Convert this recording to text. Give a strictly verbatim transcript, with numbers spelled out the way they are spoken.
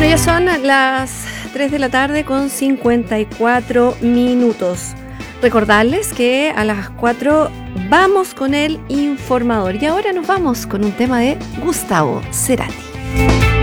ya son las tres de la tarde con cincuenta y cuatro minutos. Recordarles que a las cuatro vamos con el informador. Y ahora nos vamos con un tema de Gustavo Cerati.